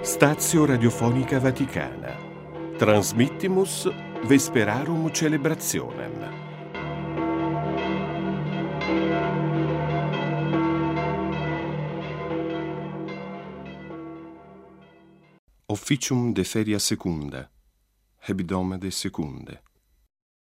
Stazio Radiofonica Vaticana. Transmittimus Vesperarum Celebrationem. Officium de feria secunda, hebdomade secunde.